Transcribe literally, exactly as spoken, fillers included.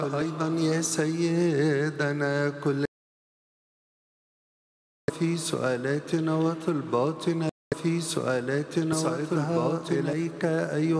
أيضا يا سيدنا كل في سؤالاتنا وطلباتنا في سؤالاتنا وطلباتنا إليك أيها